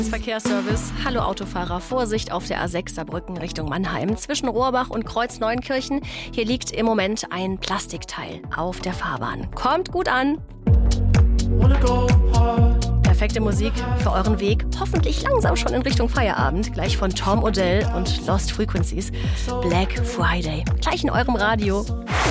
Verkehrsservice. Hallo Autofahrer, Vorsicht auf der A6 Saarbrücken Richtung Mannheim. Zwischen Rohrbach und Kreuz-Neunkirchen. Hier liegt im Moment ein Plastikteil auf der Fahrbahn. Kommt gut an. Perfekte Musik für euren Weg. Hoffentlich langsam schon in Richtung Feierabend. Gleich von Tom Odell und Lost Frequencies. Black Friday. Gleich in eurem Radio.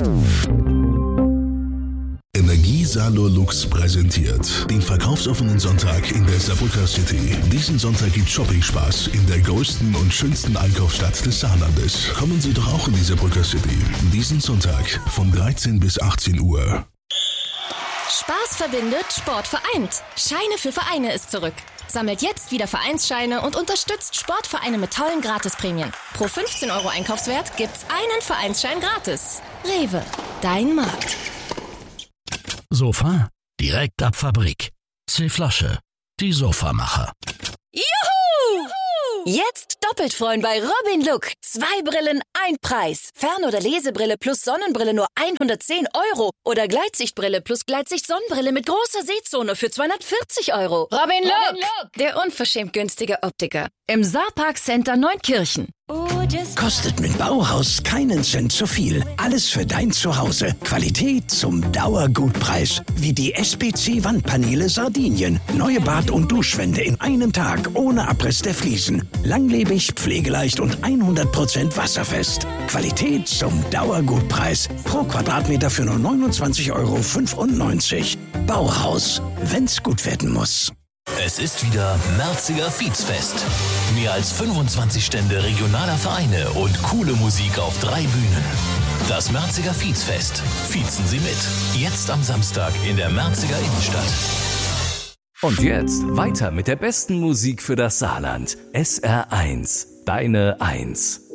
Energie Salo Lux präsentiert den verkaufsoffenen Sonntag in der Saarbrücker City. Diesen Sonntag gibt Shopping-Spaß in der größten und schönsten Einkaufsstadt des Saarlandes. Kommen Sie doch auch in die Saarbrücker City. Diesen Sonntag von 13 bis 18 Uhr. Spaß verbindet, Sport vereint. Scheine für Vereine ist zurück. Sammelt jetzt wieder Vereinsscheine und unterstützt Sportvereine mit tollen Gratisprämien. Pro 15 € Einkaufswert gibt's einen Vereinsschein gratis. Rewe, dein Markt. Sofa, direkt ab Fabrik. C-Flasche, die Sofamacher. Juhu! Jetzt doppelt freuen bei Robin Look. 2 Brillen, 1 Preis. Fern- oder Lesebrille plus Sonnenbrille nur 110 €. Oder Gleitsichtbrille plus Gleitsicht-Sonnenbrille mit großer Sehzone für 240 €. Robin Look, der unverschämt günstige Optiker. Im Saarpark Center Neunkirchen. Kostet mit Bauhaus keinen Cent zu viel. Alles für dein Zuhause. Qualität zum Dauergutpreis. Wie die SPC-Wandpaneele Sardinien. Neue Bad- und Duschwände in einem Tag ohne Abriss der Fliesen. Langlebig, pflegeleicht und 100% wasserfest. Qualität zum Dauergutpreis. Pro Quadratmeter für nur 29,95 €. Bauhaus. Wenn's gut werden muss. Es ist wieder Märziger Fietsfest. Mehr als 25 Stände regionaler Vereine und coole Musik auf 3 Bühnen. Das Märziger Fietsfest. Fiezen Sie mit. Jetzt am Samstag in der Märziger Innenstadt. Und jetzt weiter mit der besten Musik für das Saarland. SR1, deine 1.